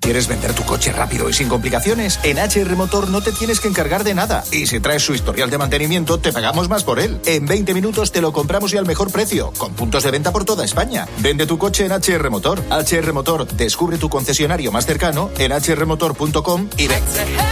¿Quieres vender tu coche rápido y sin complicaciones? En HR Motor no te tienes que encargar de nada. Y si traes su historial de mantenimiento, te pagamos más por él. En 20 minutos te lo compramos y al mejor precio, con puntos de venta por toda España. Vende tu coche en HR Motor. HR Motor, descubre tu concesionario más cercano en hrmotor.com y ven.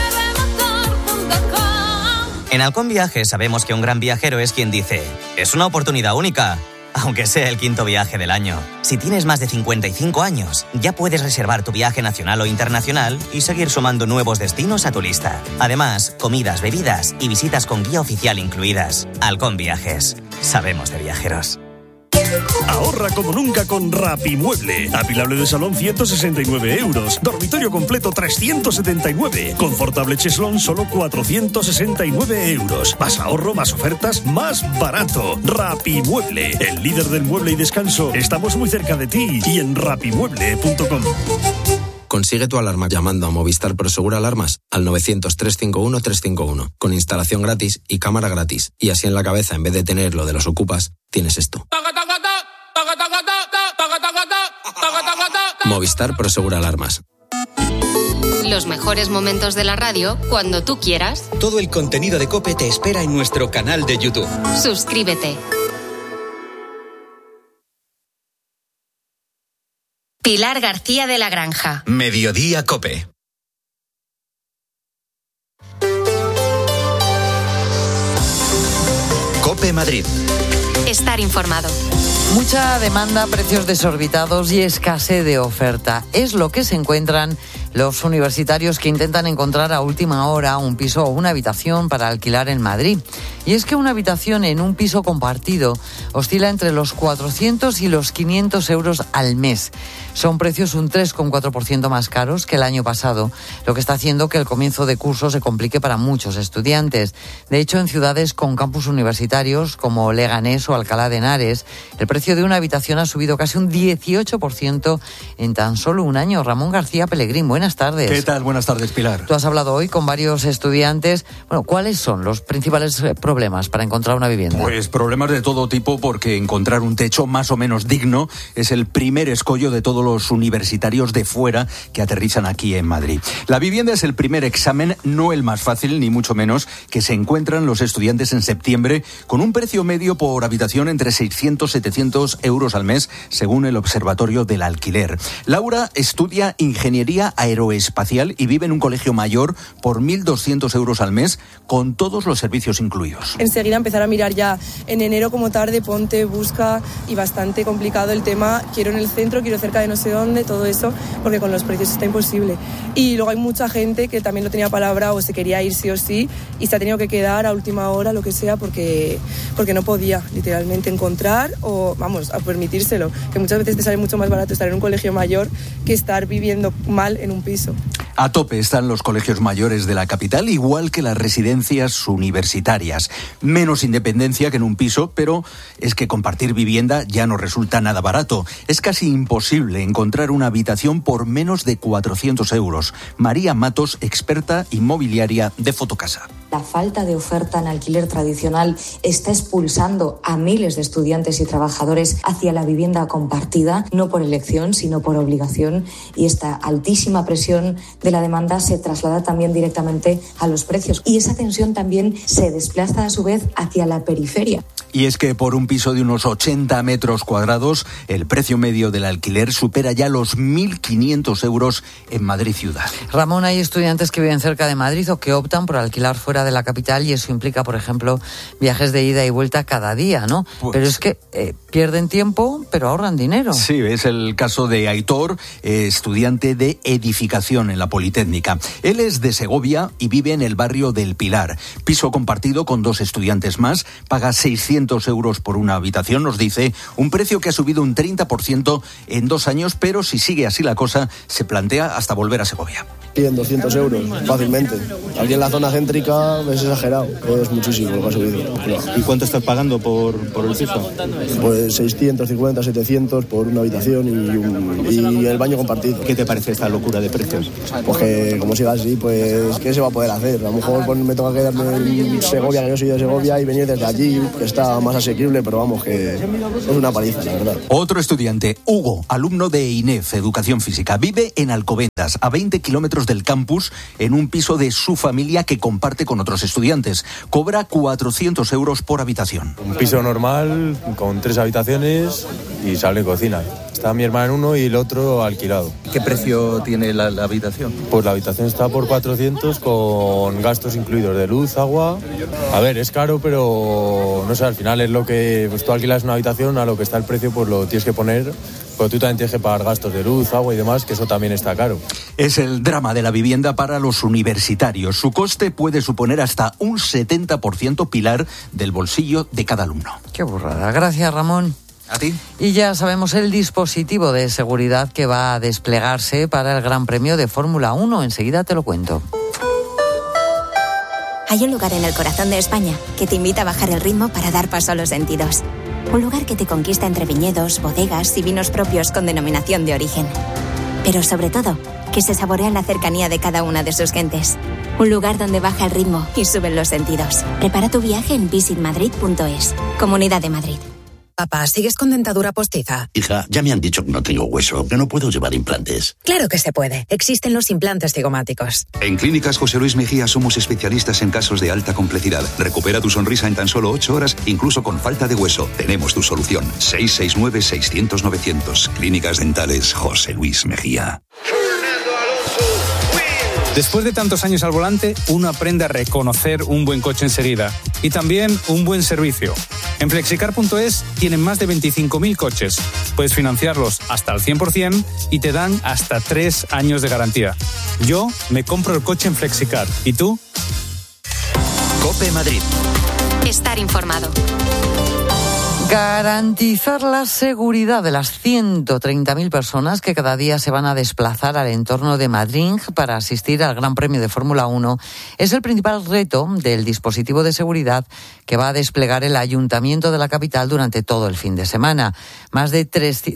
En Halcón Viajes sabemos que un gran viajero es quien dice: es una oportunidad única. Aunque sea el 5º viaje del año. Si tienes más de 55 años, ya puedes reservar tu viaje nacional o internacional y seguir sumando nuevos destinos a tu lista. Además, comidas, bebidas y visitas con guía oficial incluidas. Halcón Viajes. Sabemos de viajeros. Ahorra como nunca con Rapimueble. Apilable de salón 169 euros. Dormitorio completo 379. Confortable cheslón solo 469 euros. Más ahorro, más ofertas, más barato. Rapimueble, el líder del mueble y descanso. Estamos muy cerca de ti y en rapimueble.com. Consigue tu alarma llamando a Movistar Prosegur Alarmas al 900-351-351, con instalación gratis y cámara gratis. Y así en la cabeza, en vez de tener lo de los ocupas, tienes esto. Movistar Prosegur Alarmas. Los mejores momentos de la radio cuando tú quieras. Todo el contenido de COPE te espera en nuestro canal de YouTube. Suscríbete. Pilar García de la Granja. Mediodía COPE. COPE Madrid. Estar informado. Mucha demanda, precios desorbitados y escasez de oferta. Es lo que se encuentran los universitarios que intentan encontrar a última hora un piso o una habitación para alquilar en Madrid. Y es que una habitación en un piso compartido oscila entre los 400 y los 500 euros al mes. Son precios un 3,4% más caros que el año pasado, lo que está haciendo que el comienzo de curso se complique para muchos estudiantes. De hecho, en ciudades con campus universitarios como Leganés o Alcalá de Henares, el precio de una habitación ha subido casi un 18% en tan solo un año. Ramón García Pellegrín, buenas tardes. ¿Qué tal? Buenas tardes, Pilar. Tú has hablado hoy con varios estudiantes. Bueno, ¿cuáles son los principales problemas para encontrar una vivienda? Pues problemas de todo tipo, porque encontrar un techo más o menos digno es el primer escollo de todos los universitarios de fuera que aterrizan aquí en Madrid. La vivienda es el primer examen, no el más fácil, ni mucho menos, que se encuentran los estudiantes en septiembre, con un precio medio por habitación entre 600 y 700 euros al mes, según el Observatorio del Alquiler. Laura estudia Ingeniería Aeroespacial y vive en un colegio mayor por 1.200 euros al mes, con todos los servicios incluidos. Enseguida empezar a mirar ya en enero como tarde, ponte, busca, y bastante complicado el tema. Quiero en el centro, quiero cerca de no sé dónde, todo eso, porque con los precios está imposible. Y luego hay mucha gente que también no tenía palabra o se quería ir sí o sí y se ha tenido que quedar a última hora, lo que sea, porque no podía literalmente encontrar o, vamos, a permitírselo. Que muchas veces te sale mucho más barato estar en un colegio mayor que estar viviendo mal en un piso. A tope están los colegios mayores de la capital, igual que las residencias universitarias. Menos independencia que en un piso, pero es que compartir vivienda ya no resulta nada barato. Es casi imposible encontrar una habitación por menos de 400 euros. María Matos, experta inmobiliaria de Fotocasa. La falta de oferta en alquiler tradicional está expulsando a miles de estudiantes y trabajadores hacia la vivienda compartida, no por elección, sino por obligación, y esta altísima presión de la demanda se traslada también directamente a los precios. Y esa tensión también se desplaza a su vez hacia la periferia. Y es que por un piso de unos 80 metros cuadrados, el precio medio del alquiler supera ya los 1.500 euros en Madrid ciudad. Ramón, hay estudiantes que viven cerca de Madrid o que optan por alquilar fuera de la capital y eso implica, por ejemplo, viajes de ida y vuelta cada día, ¿no? Pues, pero es que pierden tiempo, pero ahorran dinero. Sí, es el caso de Aitor, estudiante de edificación en la Politécnica. Él es de Segovia y vive en el barrio del Pilar. Piso compartido con 2 estudiantes más, paga 600 euros por una habitación, nos dice, un precio que ha subido un 30% en 2 años, pero si sigue así la cosa, se plantea hasta volver a Segovia. 100, 200 euros, fácilmente. Aquí en la zona céntrica es exagerado, es muchísimo lo que ha subido. ¿Y cuánto estás pagando por el piso? Pues 650, 700 por una habitación y el baño compartido. ¿Qué te parece esta locura de precios? Pues que como siga así, pues ¿qué se va a poder hacer? A lo mejor pues, me toca quedarme en Segovia, que yo soy de Segovia, y venir desde allí, que está más asequible, pero vamos, que es una paliza, la verdad. Otro estudiante, Hugo, alumno de INEF, Educación Física, vive en Alcobendas, a 20 kilómetros del campus, en un piso de su familia que comparte con otros estudiantes. Cobra 400 euros por habitación. Un piso normal, con 3 habitaciones y sala y cocina. Está mi hermana en uno y el otro alquilado. ¿Qué precio tiene la habitación? Pues la habitación está por 400 con gastos incluidos de luz, agua. A ver, es caro, pero no sé, al final es lo que... Pues tú alquilas una habitación, a lo que está el precio pues lo tienes que poner, pero tú también tienes que pagar gastos de luz, agua y demás, que eso también está caro. Es el drama de la vivienda para los universitarios. Su coste puede suponer hasta un 70%, Pilar, del bolsillo de cada alumno. Qué burrada. Gracias, Ramón. ¿A ti? Y ya sabemos el dispositivo de seguridad que va a desplegarse para el Gran Premio de Fórmula 1. Enseguida te lo cuento. Hay un lugar en el corazón de España que te invita a bajar el ritmo para dar paso a los sentidos. Un lugar que te conquista entre viñedos, bodegas y vinos propios con denominación de origen. Pero sobre todo, que se saborea en la cercanía de cada una de sus gentes. Un lugar donde baja el ritmo y suben los sentidos. Prepara tu viaje en visitmadrid.es. Comunidad de Madrid. Papá, ¿sigues con dentadura postiza? Hija, ya me han dicho que no tengo hueso, que no puedo llevar implantes. Claro que se puede. Existen los implantes cigomáticos. En Clínicas José Luis Mejía somos especialistas en casos de alta complejidad. Recupera tu sonrisa en tan solo 8 horas, incluso con falta de hueso. Tenemos tu solución. 669-600-900. Clínicas Dentales José Luis Mejía. Después de tantos años al volante, uno aprende a reconocer un buen coche enseguida y también un buen servicio. En Flexicar.es tienen más de 25.000 coches. Puedes financiarlos hasta al 100% y te dan hasta 3 años de garantía. Yo me compro el coche en Flexicar. ¿Y tú? COPE Madrid. Estar informado. Garantizar la seguridad de las 130.000 personas que cada día se van a desplazar al entorno de Madrid para asistir al Gran Premio de Fórmula 1 es el principal reto del dispositivo de seguridad que va a desplegar el Ayuntamiento de la capital durante todo el fin de semana. Más de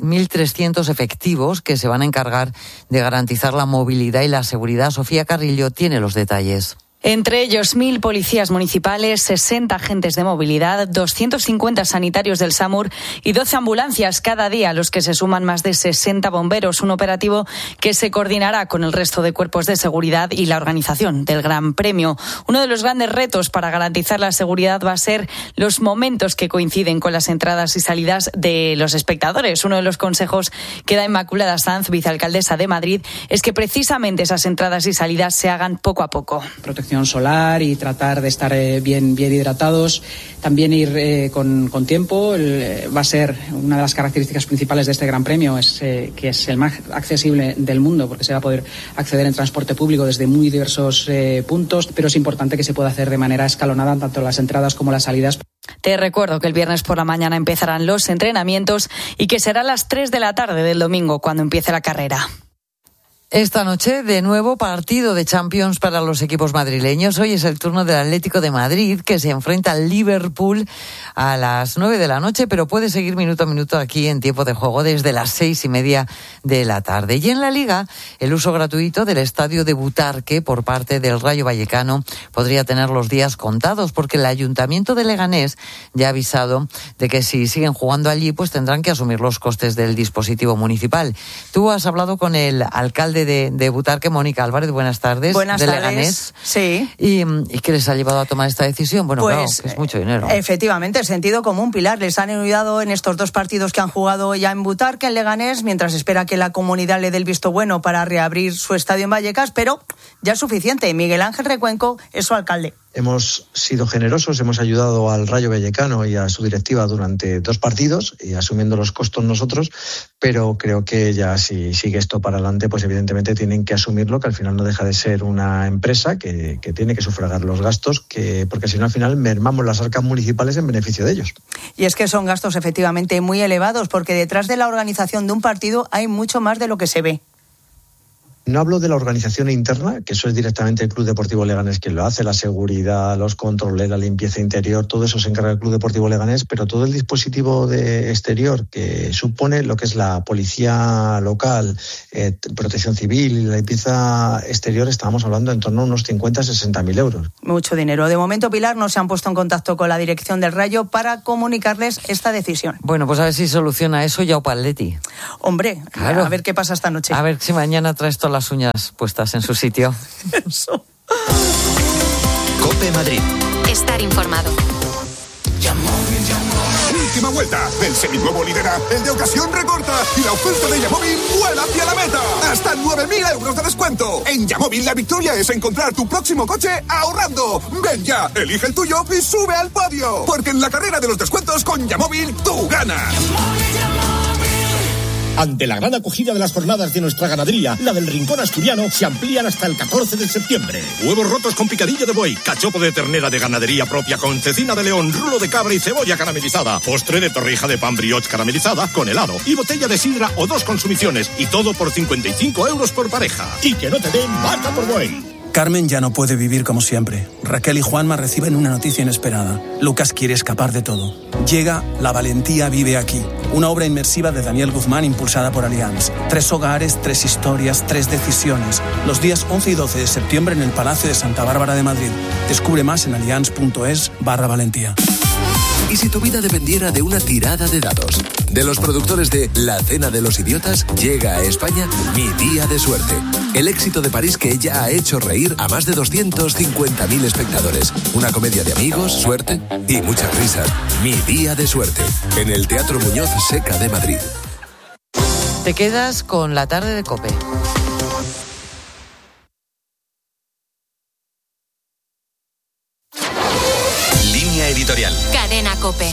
1.300 efectivos que se van a encargar de garantizar la movilidad y la seguridad. Sofía Carrillo tiene los detalles. Entre ellos 1.000 policías municipales, 60 agentes de movilidad, 250 sanitarios del SAMUR y 12 ambulancias cada día, a los que se suman más de 60 bomberos. Un operativo que se coordinará con el resto de cuerpos de seguridad y la organización del Gran Premio. Uno de los grandes retos para garantizar la seguridad va a ser los momentos que coinciden con las entradas y salidas de los espectadores. Uno de los consejos que da Inmaculada Sanz, vicealcaldesa de Madrid, es que precisamente esas entradas y salidas se hagan poco a poco. Protección solar y tratar de estar bien hidratados, también ir con tiempo. Va a ser una de las características principales de este Gran Premio, es que es el más accesible del mundo, porque se va a poder acceder en transporte público desde muy diversos puntos, pero es importante que se pueda hacer de manera escalonada tanto las entradas como las salidas. Te recuerdo que el viernes por la mañana empezarán los entrenamientos y que será a las 3 de la tarde del domingo cuando empiece la carrera. Esta noche, de nuevo, partido de Champions para los equipos madrileños. Hoy es el turno del Atlético de Madrid, que se enfrenta al Liverpool a las 9 de la noche, pero puede seguir minuto a minuto aquí en tiempo de juego desde las 6:30 de la tarde. Y en la Liga, el uso gratuito del estadio de Butarque por parte del Rayo Vallecano podría tener los días contados, porque el Ayuntamiento de Leganés ya ha avisado de que si siguen jugando allí, pues tendrán que asumir los costes del dispositivo municipal. Tú has hablado con el alcalde de Butarque, Mónica Álvarez, buenas tardes. Buenas tardes. Leganés. Sí. ¿Y qué les ha llevado a tomar esta decisión? Bueno, pues, claro, que es mucho dinero. Efectivamente, el sentido común, Pilar. Les han ayudado en estos 2 partidos que han jugado ya en Butarque, en Leganés, mientras espera que la comunidad le dé el visto bueno para reabrir su estadio en Vallecas, pero ya es suficiente. Miguel Ángel Recuenco es su alcalde. Hemos sido generosos, hemos ayudado al Rayo Vallecano y a su directiva durante 2 partidos y asumiendo los costos nosotros, pero creo que ya si sigue esto para adelante, pues evidentemente tienen que asumirlo, que al final no deja de ser una empresa que tiene que sufragar los gastos, porque si no al final mermamos las arcas municipales en beneficio de ellos. Y es que son gastos efectivamente muy elevados, porque detrás de la organización de un partido hay mucho más de lo que se ve. No hablo de la organización interna, que eso es directamente el Club Deportivo Leganés quien lo hace, la seguridad, los controles, la limpieza interior, todo eso se encarga el Club Deportivo Leganés, pero todo el dispositivo de exterior que supone lo que es la policía local, protección civil y la limpieza exterior, estábamos hablando en torno a unos 50-60.000 euros. Mucho dinero. De momento, Pilar, no se han puesto en contacto con la dirección del Rayo para comunicarles esta decisión. Bueno, pues a ver si soluciona eso ya Paletti. Hombre, claro. A ver qué pasa esta noche. A ver si mañana traes todas las uñas puestas en su sitio. Eso. COPE Madrid. Estar informado. Última vuelta. El seminuevo lidera, el de ocasión recorta y la oferta de Yamóvil vuela hacia la meta. Hasta 9.000 euros de descuento. En Yamóvil la victoria es encontrar tu próximo coche ahorrando. Ven ya, elige el tuyo y sube al podio. Porque en la carrera de los descuentos con Yamóvil tú ganas. Ante la gran acogida de las jornadas de nuestra ganadería, la del Rincón Asturiano se amplían hasta el 14 de septiembre. Huevos rotos con picadillo de buey, cachopo de ternera de ganadería propia con cecina de león, rulo de cabra y cebolla caramelizada, postre de torrija de pan brioche caramelizada con helado y botella de sidra o 2 consumiciones y todo por 55 euros por pareja. Y que no te den vaca por buey. Carmen ya no puede vivir como siempre. Raquel y Juanma reciben una noticia inesperada. Lucas quiere escapar de todo. Llega La valentía vive aquí, una obra inmersiva de Daniel Guzmán impulsada por Allianz. 3 hogares, 3 historias, 3 decisiones. Los días 11 y 12 de septiembre en el Palacio de Santa Bárbara de Madrid. Descubre más en allianz.es/valentía. ¿Y si tu vida dependiera de una tirada de dados? De los productores de La Cena de los Idiotas llega a España Mi Día de Suerte. El éxito de París que ya ha hecho reír a más de 250.000 espectadores. Una comedia de amigos, suerte y muchas risas. Mi Día de Suerte. En el Teatro Muñoz Seca de Madrid. Te quedas con la tarde de COPE. Línea editorial. Cadena COPE.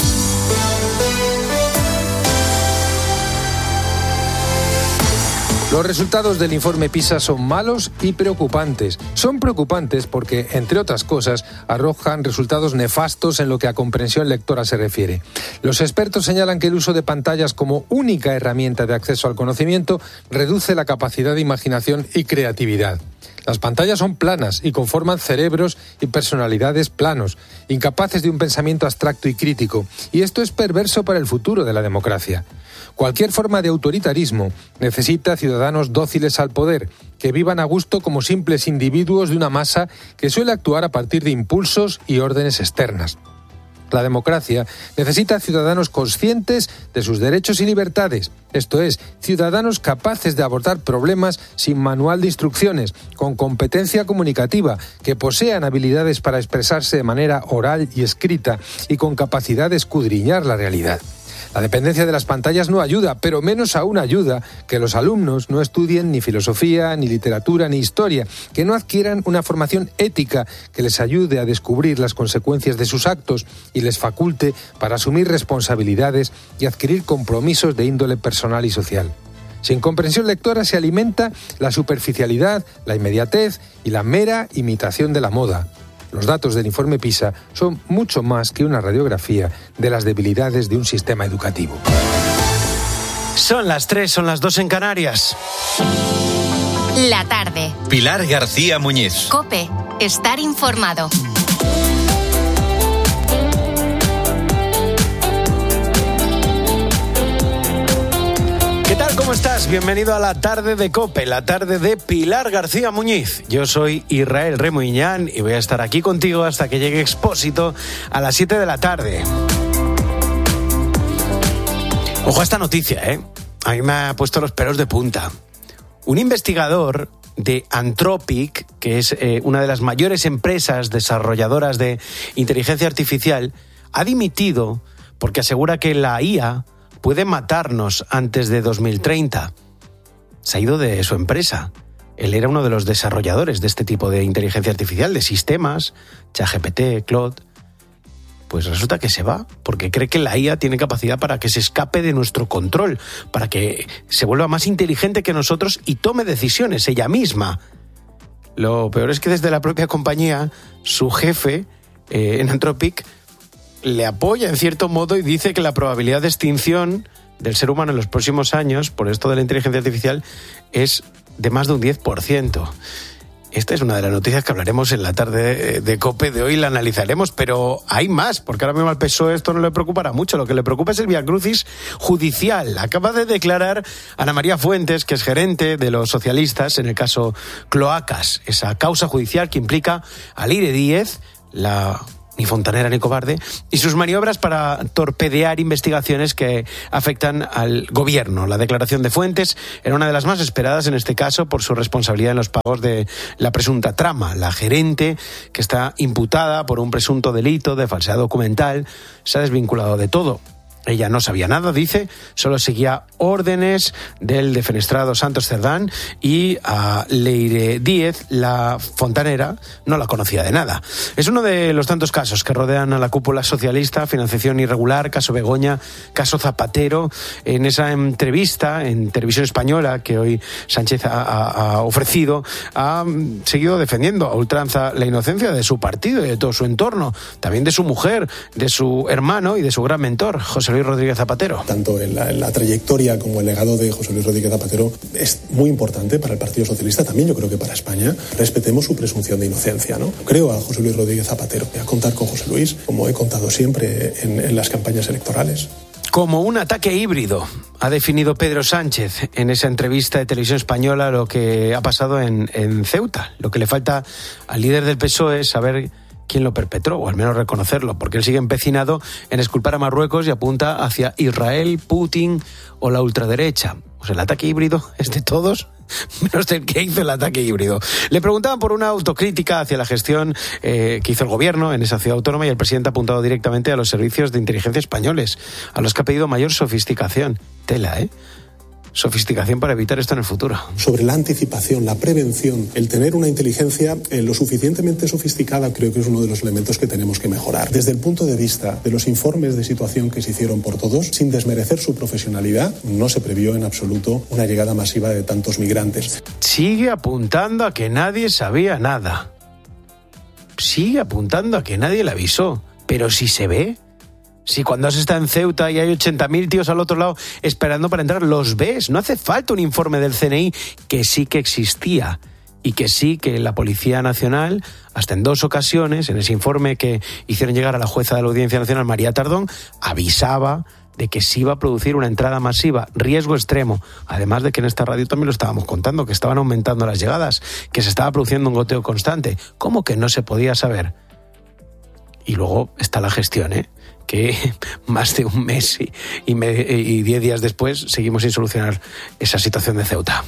Los resultados del informe PISA son malos y preocupantes. Son preocupantes porque, entre otras cosas, arrojan resultados nefastos en lo que a comprensión lectora se refiere. Los expertos señalan que el uso de pantallas como única herramienta de acceso al conocimiento reduce la capacidad de imaginación y creatividad. Las pantallas son planas y conforman cerebros y personalidades planos, incapaces de un pensamiento abstracto y crítico, y esto es perverso para el futuro de la democracia. Cualquier forma de autoritarismo necesita ciudadanos dóciles al poder, que vivan a gusto como simples individuos de una masa que suele actuar a partir de impulsos y órdenes externas. La democracia necesita ciudadanos conscientes de sus derechos y libertades, esto es, ciudadanos capaces de abordar problemas sin manual de instrucciones, con competencia comunicativa, que posean habilidades para expresarse de manera oral y escrita y con capacidad de escudriñar la realidad. La dependencia de las pantallas no ayuda, pero menos aún ayuda que los alumnos no estudien ni filosofía, ni literatura, ni historia, que no adquieran una formación ética que les ayude a descubrir las consecuencias de sus actos y les faculte para asumir responsabilidades y adquirir compromisos de índole personal y social. Sin comprensión lectora se alimenta la superficialidad, la inmediatez y la mera imitación de la moda. Los datos del informe PISA son mucho más que una radiografía de las debilidades de un sistema educativo. Son las 3, son las 2 en Canarias. La tarde. Pilar García Muñiz. COPE. Estar informado. ¿Qué tal? ¿Cómo estás? Bienvenido a la tarde de COPE, la tarde de Pilar García Muñiz. Yo soy Israel Remuñán y voy a estar aquí contigo hasta que llegue Expósito a las 7 de la tarde. Ojo a esta noticia, ¿eh? A mí me ha puesto los pelos de punta. Un investigador de Anthropic, que es una de las mayores empresas desarrolladoras de inteligencia artificial, ha dimitido porque asegura que la IA puede matarnos antes de 2030. Se ha ido de su empresa. Él era uno de los desarrolladores de este tipo de inteligencia artificial, de sistemas, ChatGPT, Claude. Pues resulta que se va, porque cree que la IA tiene capacidad para que se escape de nuestro control, para que se vuelva más inteligente que nosotros y tome decisiones ella misma. Lo peor es que desde la propia compañía, su jefe en Anthropic le apoya en cierto modo y dice que la probabilidad de extinción del ser humano en los próximos años, por esto de la inteligencia artificial, es de más de un 10%. Esta es una de las noticias que hablaremos en la tarde de COPE de hoy, la analizaremos, pero hay más, porque ahora mismo al PSOE esto no le preocupará mucho. Lo que le preocupa es el viacrucis judicial. Acaba de declarar Ana María Fuentes, que es gerente de los socialistas en el caso Cloacas, esa causa judicial que implica a Leire Díez, ni fontanera ni cobarde, y sus maniobras para torpedear investigaciones que afectan al gobierno. La declaración de Fuentes era una de las más esperadas en este caso por su responsabilidad en los pagos de la presunta trama. La gerente, que está imputada por un presunto delito de falsedad documental, se ha desvinculado de todo. Ella no sabía nada, dice, solo seguía órdenes del defenestrado Santos Cerdán, y a Leire Díez, la fontanera, no la conocía de nada. Es uno de los tantos casos que rodean a la cúpula socialista: financiación irregular, caso Begoña, caso Zapatero. En esa entrevista en Televisión Española que hoy Sánchez ha ofrecido, ha seguido defendiendo a ultranza la inocencia de su partido y de todo su entorno, también de su mujer, de su hermano y de su gran mentor, José Luis Rodríguez Zapatero. Tanto la trayectoria como el legado de José Luis Rodríguez Zapatero es muy importante para el Partido Socialista, también yo creo que para España. Respetemos su presunción de inocencia, ¿no? Creo a José Luis Rodríguez Zapatero, voy a contar con José Luis, como he contado siempre en las campañas electorales. Como un ataque híbrido, ha definido Pedro Sánchez en esa entrevista de Televisión Española lo que ha pasado en Ceuta. Lo que le falta al líder del PSOE es saber quién lo perpetró, o al menos reconocerlo, porque él sigue empecinado en exculpar a Marruecos y apunta hacia Israel, Putin o la ultraderecha. Pues el ataque híbrido es de todos, menos del que hizo el ataque híbrido. Le preguntaban por una autocrítica hacia la gestión que hizo el gobierno en esa ciudad autónoma, y el presidente ha apuntado directamente a los servicios de inteligencia españoles, a los que ha pedido mayor sofisticación. Tela, sofisticación para evitar esto en el futuro. Sobre la anticipación, la prevención, el tener una inteligencia lo suficientemente sofisticada, creo que es uno de los elementos que tenemos que mejorar. Desde el punto de vista de los informes de situación que se hicieron por todos, sin desmerecer su profesionalidad, no se previó en absoluto una llegada masiva de tantos migrantes. Sigue apuntando a que nadie sabía nada. Sigue apuntando a que nadie le avisó. Pero si se ve, si cuando has estado en Ceuta y hay 80.000 tíos al otro lado esperando para entrar, los ves. No hace falta un informe del CNI, que sí que existía, y que sí que la Policía Nacional, hasta en 2 ocasiones, en ese informe que hicieron llegar a la jueza de la Audiencia Nacional, María Tardón, avisaba de que se iba a producir una entrada masiva, riesgo extremo. Además de que en esta radio también lo estábamos contando, que estaban aumentando las llegadas, que se estaba produciendo un goteo constante. ¿Cómo que no se podía saber? Y luego está la gestión, que más de un mes y 10 días después seguimos sin solucionar esa situación de Ceuta.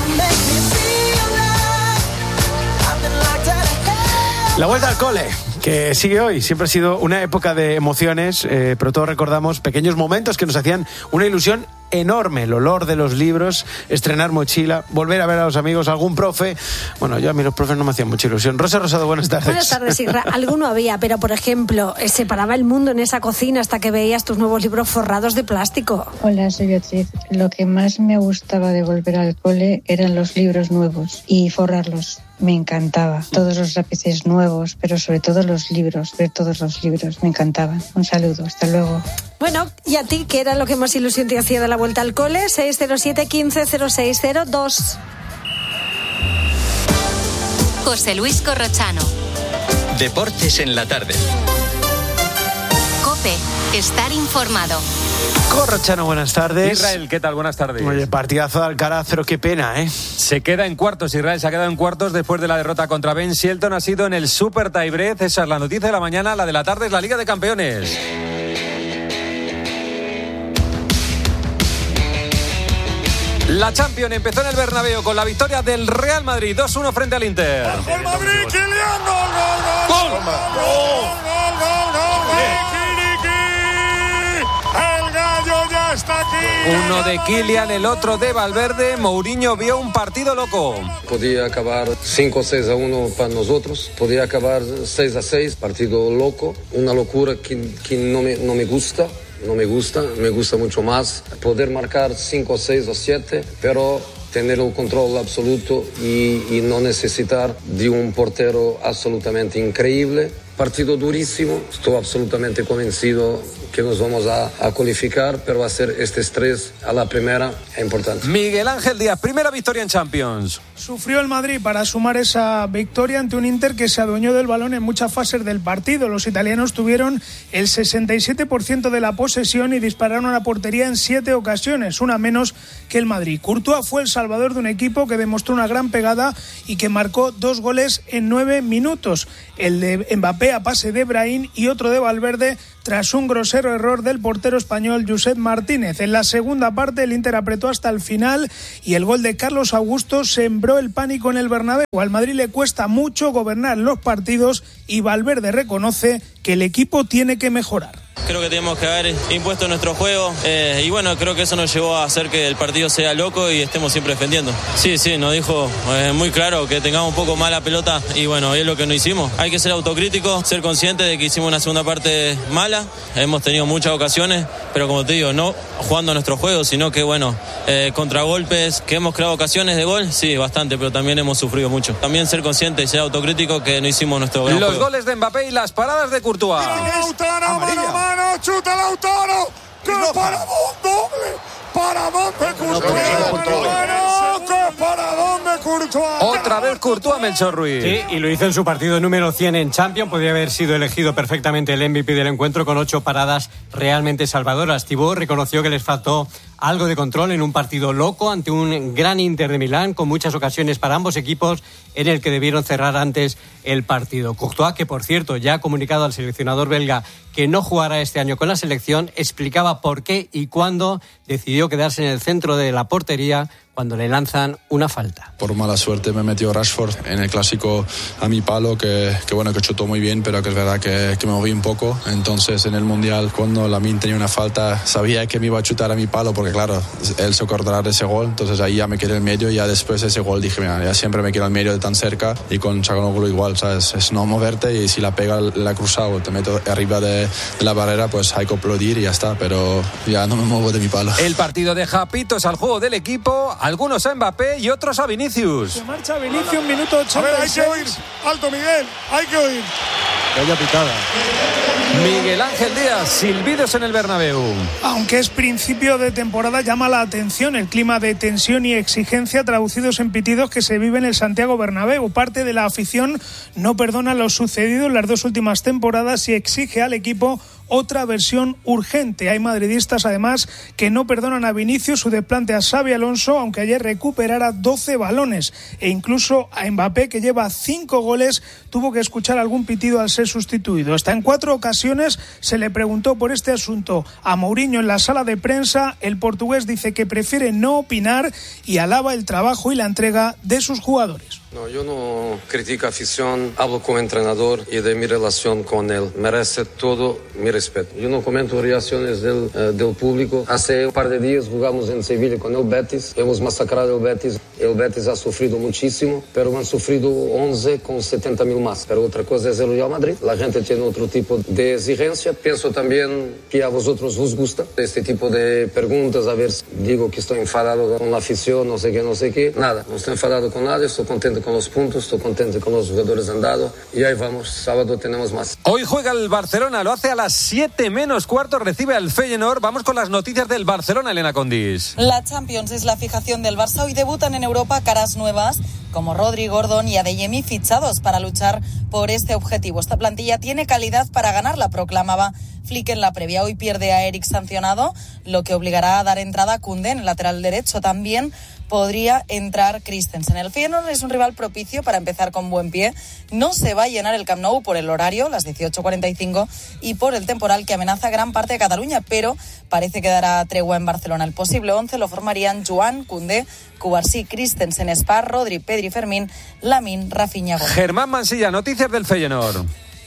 La vuelta al cole, que sigue hoy. Siempre ha sido una época de emociones, pero todos recordamos pequeños momentos que nos hacían una ilusión enorme: el olor de los libros, estrenar mochila, volver a ver a los amigos, algún profe. Bueno, yo a mí los profes no me hacían mucha ilusión. Rosa Rosado, buenas tardes. Buenas tardes, Isra. Alguno había, pero por ejemplo, se paraba el mundo en esa cocina hasta que veías tus nuevos libros forrados de plástico. Hola, soy Beatriz. Lo que más me gustaba de volver al cole eran los libros nuevos y forrarlos. Me encantaba. Todos los lápices nuevos, pero sobre todo los libros, ver todos los libros. Me encantaban. Un saludo, hasta luego. Bueno, ¿y a ti qué era lo que más ilusión te hacía de la vuelta al cole? 607 15 0602. José Luis Corrochano. Deportes en la tarde. COPE, estar informado. Corrochano, buenas tardes. Israel, ¿qué tal? Buenas tardes. Oye, partidazo de Alcaraz, pero qué pena, Se queda en cuartos, Israel se ha quedado en cuartos después de la derrota contra Ben Shelton. Ha sido en el Super Tiebreak. Esa es la noticia de la mañana. La de la tarde es la Liga de Campeones. La Champions empezó en el Bernabéu con la victoria del Real Madrid 2-1 frente al Inter. ¡Bajo el Madrid! ¡Kylian! ¡Gol! ¡El gallo ya está aquí! Uno de Kylian, el otro de Valverde. Mourinho vio un partido loco. Podía acabar 5-6-1 para nosotros. Podía acabar 6-6. Partido loco. Una locura que no me gusta. No me gusta mucho más poder marcar 5, 6 o 7, pero tener el control absoluto y no necesitar de un portero absolutamente increíble. Partido durísimo, estoy absolutamente convencido que nos vamos a cualificar, pero hacer estos 3 a la primera es importante. Miguel Ángel Díaz, primera victoria en Champions. Sufrió el Madrid para sumar esa victoria ante un Inter que se adueñó del balón en muchas fases del partido. Los italianos tuvieron el 67% de la posesión y dispararon a la portería en 7 ocasiones, una menos que el Madrid. Courtois fue el salvador de un equipo que demostró una gran pegada y que marcó 2 goles en 9 minutos. El de Mbappé a pase de Brahim y otro de Valverde tras un grosero error del portero español Josep Martínez. En la segunda parte el Inter apretó hasta el final y el gol de Carlos Augusto sembró el pánico en el Bernabéu. Al Madrid le cuesta mucho gobernar los partidos y Valverde reconoce que el equipo tiene que mejorar. Creo que tenemos que haber impuesto nuestro juego y bueno, creo que eso nos llevó a hacer que el partido sea loco y estemos siempre defendiendo. Sí, nos dijo muy claro que tengamos un poco más la pelota y bueno, es lo que no hicimos. Hay que ser autocrítico, ser consciente de que hicimos una segunda parte mala, hemos tenido muchas ocasiones, pero como te digo, no jugando nuestro juego, sino que bueno, contragolpes, que hemos creado ocasiones de gol, sí, bastante, pero también hemos sufrido mucho. También ser consciente y ser autocrítico que no hicimos nuestro gran Los juego. goles de Mbappé y las paradas de Courtois. ¡Chuta Lautaro! ¡Que paradón doble! ¡Paradón de Courtois! ¡Qué paradón de Courtois! Otra vez Courtois, Melchor Ruiz. Sí, y lo hizo en su partido número 100 en Champions. Podría haber sido elegido perfectamente el MVP del encuentro con 8 paradas realmente salvadoras. Thibaut reconoció que les faltó algo de control en un partido loco ante un gran Inter de Milán, con muchas ocasiones para ambos equipos en el que debieron cerrar antes el partido. Courtois, que por cierto ya ha comunicado al seleccionador belga que no jugará este año con la selección, explicaba por qué y cuándo decidió quedarse en el centro de la portería cuando le lanzan una falta. Por mala suerte me metió Rashford en el clásico a mi palo, que bueno, que chutó muy bien, pero que es verdad que me moví un poco. Entonces en el Mundial, cuando Lamine tenía una falta, sabía que me iba a chutar a mi palo, porque claro, él se acordará de ese gol. Entonces ahí ya me quedé en el medio y ya después de ese gol dije, mira, ya siempre me quedo en medio de tan cerca. Y con Çalhanoğlu igual, ¿sabes? Es no moverte, y si la pega la cruzada o te meto arriba de la barrera, pues hay que aplaudir y ya está, pero ya no me muevo de mi palo. El partido deja pitos al juego del equipo, algunos a Mbappé y otros a Vinicius. Se marcha Vinicius, minuto 86. A ver, hay que oír. Alto, Miguel, hay que oír. Que haya pitada. Miguel Ángel Díaz, silbidos en el Bernabéu. Aunque es principio de temporada, llama la atención el clima de tensión y exigencia traducidos en pitidos que se vive en el Santiago Bernabéu. Parte de la afición no perdona lo sucedido en las 2 últimas temporadas y exige al equipo otra versión urgente. Hay madridistas además que no perdonan a Vinicius su desplante a Xabi Alonso, aunque ayer recuperara 12 balones, e incluso a Mbappé, que lleva 5 goles, tuvo que escuchar algún pitido al ser sustituido. Hasta en 4 ocasiones se le preguntó por este asunto a Mourinho en la sala de prensa. El portugués dice que prefiere no opinar y alaba el trabajo y la entrega de sus jugadores. No, yo no critico a afición, hablo como entrenador y de mi relación con él. Merece todo mi respeto. Yo no comento reacciones del público. Hace un par de días jugamos en Sevilla con el Betis. Hemos masacrado el Betis. El Betis ha sufrido muchísimo, pero han sufrido 11 con 70.000 más. Pero otra cosa es el Real Madrid. La gente tiene otro tipo de exigencia. Pienso también que a vosotros os gusta este tipo de preguntas. A ver si digo que estoy enfadado con la afición, no sé qué. Nada, no estoy enfadado con nadie, estoy contento con los puntos, estoy contento con los jugadores han dado y ahí vamos, sábado tenemos más. Hoy juega el Barcelona, lo hace a las 7 menos cuarto, recibe al Feyenoord. Vamos con las noticias del Barcelona, Elena Condis. La Champions es la fijación del Barça. Hoy debutan en Europa caras nuevas como Rodri, Gordon y Adeyemi, fichados para luchar por este objetivo. Esta plantilla tiene calidad para ganarla, proclamaba Flick en la previa. Hoy pierde a Eric sancionado, lo que obligará a dar entrada a Koundé en el lateral derecho. También podría entrar Christensen. El Feyenoord es un rival propicio para empezar con buen pie. No se va a llenar el Camp Nou por el horario, las 18:45, y por el temporal que amenaza gran parte de Cataluña, pero parece que dará tregua en Barcelona. El posible 11 lo formarían Joan, Koundé, Cubarsí, Christensen, Spar, Rodri, Pedri, Fermín, Lamine, Rafinha, Gómez. Germán Mansilla, noticias del Feyenoord.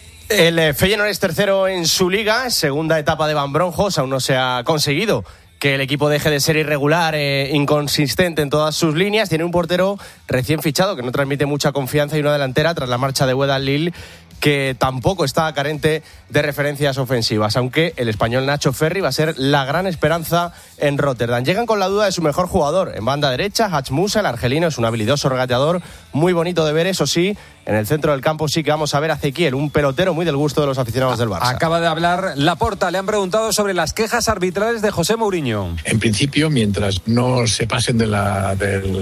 El Feyenoord es tercero en su liga, segunda etapa de Van Bronjos, aún no se ha conseguido que el equipo deje de ser irregular, inconsistente en todas sus líneas. Tiene un portero recién fichado que no transmite mucha confianza y una delantera tras la marcha de Wedal Lille que tampoco está carente de referencias ofensivas, aunque el español Nacho Ferri va a ser la gran esperanza en Rotterdam. Llegan con la duda de su mejor jugador. En banda derecha, Hach Musa, el argelino, es un habilidoso regateador, muy bonito de ver, eso sí, En el centro del campo sí que vamos a ver a Ezequiel, un pelotero muy del gusto de los aficionados del Barça. Acaba de hablar Laporta, le han preguntado sobre las quejas arbitrales de José Mourinho. En principio, mientras no se pasen de la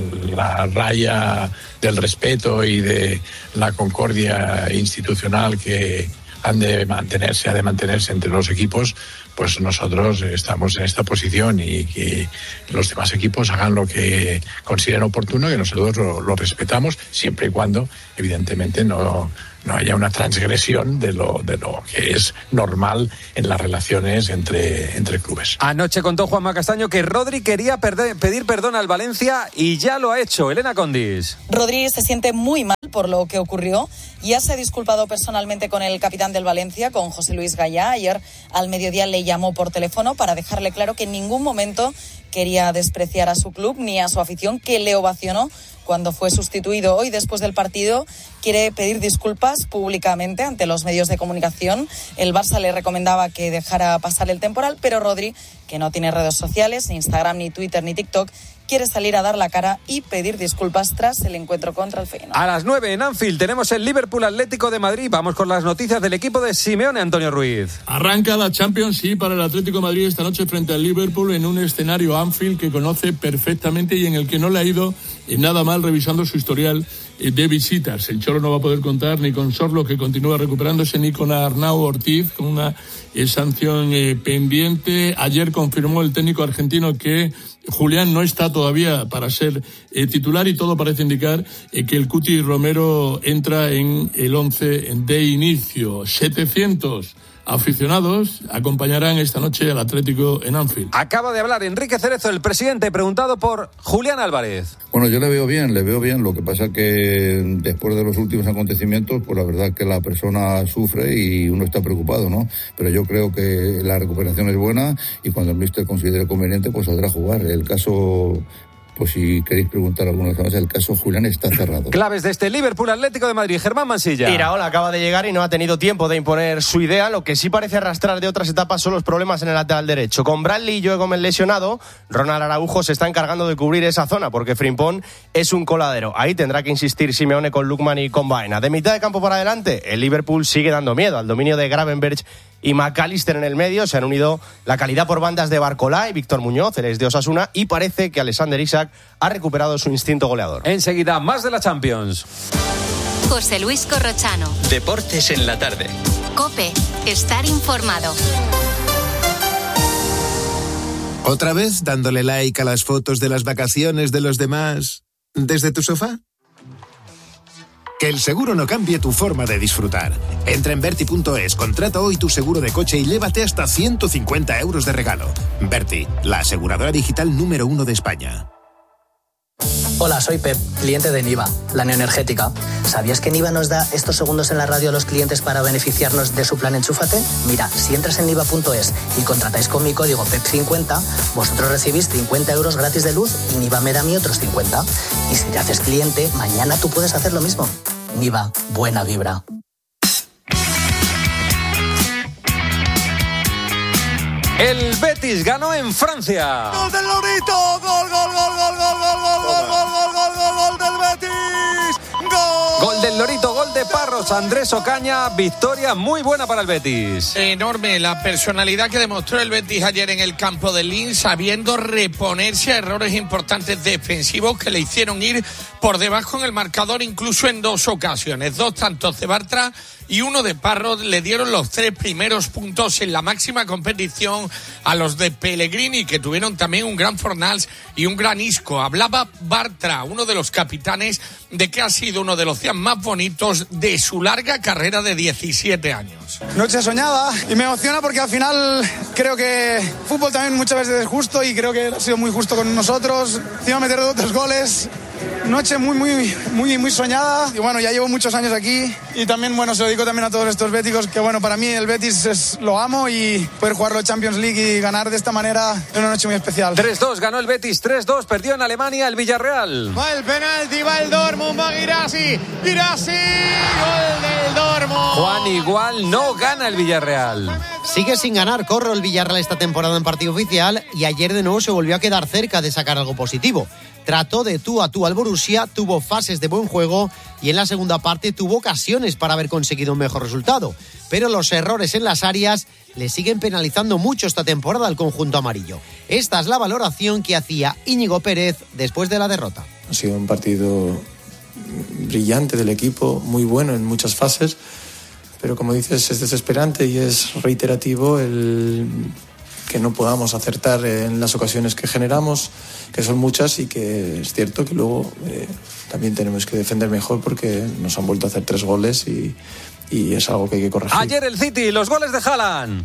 raya del respeto y de la concordia institucional que ha de mantenerse entre los equipos, pues nosotros estamos en esta posición y que los demás equipos hagan lo que consideren oportuno, que nosotros lo respetamos, siempre y cuando, evidentemente, no haya una transgresión de lo que es normal en las relaciones entre clubes. Anoche contó Juanma Castaño que Rodri quería pedir perdón al Valencia y ya lo ha hecho. Elena Condis. Rodri se siente muy mal por lo que ocurrió. Ya se ha disculpado personalmente con el capitán del Valencia, con José Luis Gallá. Ayer al mediodía le llamó por teléfono para dejarle claro que en ningún momento quería despreciar a su club ni a su afición, que le ovacionó cuando fue sustituido. Hoy, después del partido, quiere pedir disculpas públicamente ante los medios de comunicación. El Barça le recomendaba que dejara pasar el temporal, pero Rodri, que no tiene redes sociales, ni Instagram, ni Twitter, ni TikTok, quiere salir a dar la cara y pedir disculpas tras el encuentro contra el Feyenoord. A las 9 en Anfield tenemos el Liverpool Atlético de Madrid. Vamos con las noticias del equipo de Simeone, Antonio Ruiz. Arranca la Champions, sí, para el Atlético de Madrid esta noche frente al Liverpool en un escenario Anfield que conoce perfectamente y en el que no le ha ido nada mal revisando su historial de visitas. El Cholo no va a poder contar ni con Sorlo, que continúa recuperándose, ni con Arnau Ortiz, con una sanción pendiente. Ayer confirmó el técnico argentino que Julián no está todavía para ser titular y todo parece indicar que el Cuti Romero entra en el 11 de inicio. 700 aficionados acompañarán esta noche al Atlético en Anfield. Acaba de hablar Enrique Cerezo, el presidente, preguntado por Julián Álvarez. Bueno, yo le veo bien. Lo que pasa que después de los últimos acontecimientos, pues la verdad que la persona sufre y uno está preocupado, ¿no? Pero yo creo que la recuperación es buena y cuando el míster considere conveniente, pues saldrá a jugar. El caso, pues si queréis preguntar alguna cosa más, el caso Julián está cerrado. Claves de este Liverpool Atlético de Madrid, Germán Mansilla. Iraola acaba de llegar y no ha tenido tiempo de imponer su idea. Lo que sí parece arrastrar de otras etapas son los problemas en el lateral derecho. Con Bradley y Joe Gómez lesionado, Ronald Araujo se está encargando de cubrir esa zona porque Frimpong es un coladero. Ahí tendrá que insistir Simeone con Lookman y con Baena. De mitad de campo para adelante, el Liverpool sigue dando miedo al dominio de Gravenberch y McAllister en el medio. Se han unido la calidad por bandas de Barcolá y Víctor Muñoz, él es de Osasuna, y parece que Alexander Isak ha recuperado su instinto goleador. Enseguida, más de la Champions. José Luis Corrochano. Deportes en la tarde. COPE. Estar informado. ¿Otra vez dándole like a las fotos de las vacaciones de los demás desde tu sofá? Que el seguro no cambie tu forma de disfrutar. Entra en Verti.es, contrata hoy tu seguro de coche y llévate hasta 150 euros de regalo. Verti, la aseguradora digital número 1 de España. Hola, soy Pep, cliente de Niva, la neoenergética. ¿Sabías que Niva nos da estos segundos en la radio a los clientes para beneficiarnos de su plan Enchúfate? Mira, si entras en Niva.es y contratáis con mi código PEP50, vosotros recibís 50 euros gratis de luz y Niva me da a mí otros 50. Y si te haces cliente, mañana tú puedes hacer lo mismo. Niva, buena vibra. El Betis ganó en Francia. ¡Gol del Lorito! ¡Gol del Betis! Gol del Lorito, gol de Parros, Andrés Ocaña, victoria muy buena para el Betis. Enorme la personalidad que demostró el Betis ayer en el campo del Linz, sabiendo reponerse a errores importantes defensivos que le hicieron ir por debajo en el marcador incluso en 2 ocasiones. 2 tantos de Bartra y 1 de Parros le dieron los 3 primeros puntos en la máxima competición a los de Pellegrini, que tuvieron también un gran Fornals y un gran Isco. Hablaba Bartra, uno de los capitanes, de que ha sido uno de los días más bonitos de su larga carrera de 17 años. Noche soñada y me emociona porque al final creo que fútbol también muchas veces es justo y creo que ha sido muy justo con nosotros. Encima meter 2 goles. Noche muy soñada y bueno, ya llevo muchos años aquí y también, bueno, se lo digo también a todos estos béticos que, bueno, para mí el Betis lo amo y poder jugar la Champions League y ganar de esta manera es una noche muy especial. 3-2 ganó el Betis, 3-2 perdió en Alemania el Villarreal. Va el penalti, va el Dortmund, va Guirassy, gol del Dortmund. Juan, igual no gana el Villarreal. Sigue sin ganar Corro el Villarreal esta temporada en partido oficial y ayer de nuevo se volvió a quedar cerca de sacar algo positivo. Trató de tú a tú al Borussia, tuvo fases de buen juego y en la segunda parte tuvo ocasiones para haber conseguido un mejor resultado. Pero los errores en las áreas le siguen penalizando mucho esta temporada al conjunto amarillo. Esta es la valoración que hacía Íñigo Pérez después de la derrota. Ha sido un partido brillante del equipo, muy bueno en muchas fases, pero como dices es desesperante y es reiterativo el que no podamos acertar en las ocasiones que generamos, que son muchas, y que es cierto que luego también tenemos que defender mejor porque nos han vuelto a hacer 3 goles y es algo que hay que corregir. Ayer el City, los goles de Haaland.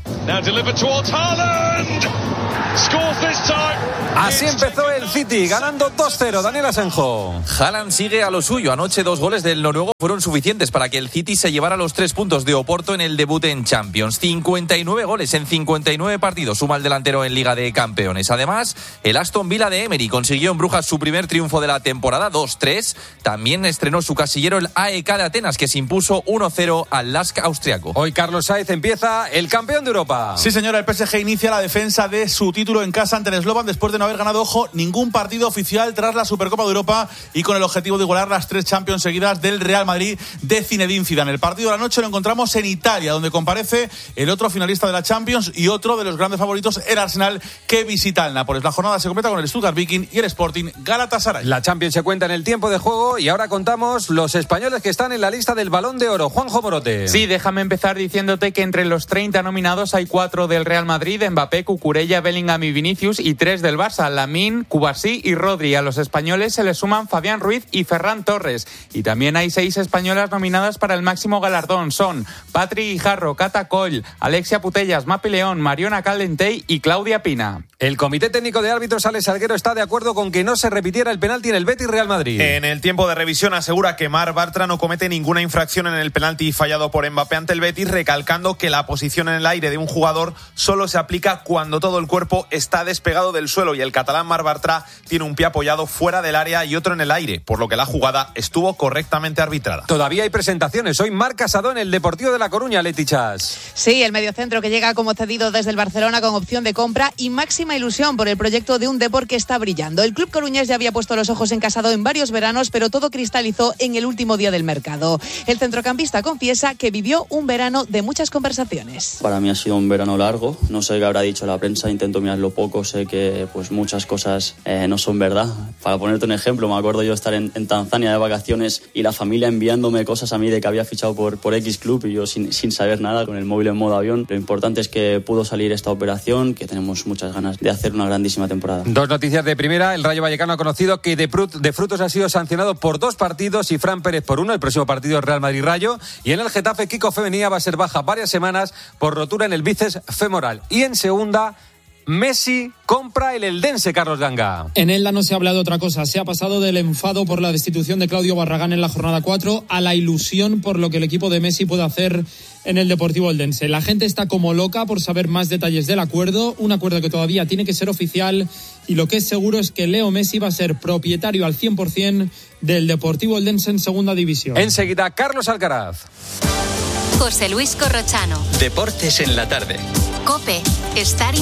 Así empezó el City, ganando 2-0. Daniel Asenjo. Haaland sigue a lo suyo. Anoche 2 goles del noruego fueron suficientes para que el City se llevara los 3 puntos de Oporto en el debut en Champions. 59 goles en 59 partidos suma el delantero en Liga de Campeones. Además, el Aston Villa de Emery consiguió en Brujas su primer triunfo de la temporada, 2-3. También estrenó su casillero el AEK de Atenas, que se impuso 1-0 al LASK austriaco. Hoy Carlos Sainz empieza el campeón de Europa. Sí, señora, el PSG inicia la defensa de su título en casa ante el Slovan después de no haber ganado, ojo, ningún partido oficial tras la Supercopa de Europa y con el objetivo de igualar las 3 Champions seguidas del Real Madrid de Zinedine Zidane. El partido de la noche lo encontramos en Italia, donde comparece el otro finalista de la Champions y otro de los grandes favoritos, el Arsenal, que visita el Nápoles. La jornada se completa con el Stuttgart Viking y el Sporting Galatasaray. La Champions se cuenta en el tiempo de juego y ahora contamos los españoles que están en la lista del Balón de Oro. Juanjo Morote. Sí, déjame empezar diciéndote que entre los 30 nominados hay 4 del Real Madrid: Mbappé, Cucurella, Bellingham y Vinicius, y 3 del Barça: Lamine, Cubarsí y Rodri. A los españoles se les suman Fabián Ruiz y Ferran Torres. Y también hay 6 españolas nominadas para el máximo galardón. Son Patri Guijarro, Cata Coll, Alexia Putellas, Mapi León, Mariona Caldentey y Claudia Pina. El Comité Técnico de Árbitros, Alex Salguero, está de acuerdo con que no se repitiera el penalti en el Betis Real Madrid. En el tiempo de revisión asegura que Marc Bartra no comete ninguna infracción en el penalti fallado por Mbappé ante el Betis, recalcando que la posición en el aire de un jugador solo se aplica cuando todo el cuerpo está despegado del suelo, y el catalán Marc Bartra tiene un pie apoyado fuera del área y otro en el aire, por lo que la jugada estuvo correctamente arbitrada. Todavía hay presentaciones. Hoy Marc Casado en el Deportivo de La Coruña, Leti Chas. Sí, el mediocentro que llega como cedido desde el Barcelona con opción de compra y máxima ilusión por el proyecto de un Depor que está brillando. El club coruñés ya había puesto los ojos en Casado en varios veranos, pero todo cristalizó en el último día del mercado. El centrocampista confiesa que vivió un verano de muchas conversaciones. Para mí ha sido un verano largo, no sé qué habrá dicho la prensa, intento mirarlo poco, sé que pues muchas cosas no son verdad. Para ponerte un ejemplo, me acuerdo yo estar en Tanzania de vacaciones y la familia enviándome cosas a mí de que había fichado por X club y yo sin saber nada, con el móvil en modo avión. Lo importante es que pudo salir esta operación, que tenemos muchas ganas de hacer una grandísima temporada. 2 noticias de primera. El Rayo Vallecano ha conocido que de Frutos ha sido sancionado por 2 partidos y Fran Pérez por 1. El próximo partido es Real Madrid-Rayo. Y en el Getafe, Kiko Femenía va a ser baja varias semanas por rotura en el bíceps femoral. Y en segunda, Messi compra el Eldense, Carlos Ganga. En Elda no se ha hablado de otra cosa. Se ha pasado del enfado por la destitución de Claudio Barragán en la jornada 4 a la ilusión por lo que el equipo de Messi puede hacer en el Deportivo Eldense. La gente está como loca por saber más detalles del acuerdo, un acuerdo que todavía tiene que ser oficial, y lo que es seguro es que Leo Messi va a ser propietario al 100% del Deportivo Eldense en segunda división. Enseguida, Carlos Alcaraz. José Luis Corrochano. Deportes en la tarde. COPE. Estar